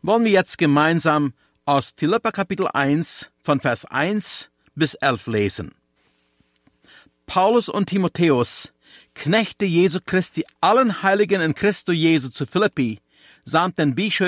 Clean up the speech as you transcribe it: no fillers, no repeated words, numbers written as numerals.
wollen wir jetzt gemeinsam aus Philipper Kapitel 1 von Vers 1 bis 11 lesen. Paulus und Timotheus, Knechte Jesu Christi, allen Heiligen in Christo Jesu zu Philippi, samt den Bischöfen